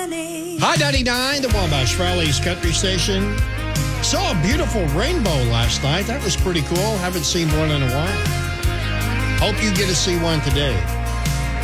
High 99, the Wabash Valley's country station. Saw a beautiful rainbow last night. That was pretty cool. Haven't seen one in a while. Hope you get to see one today.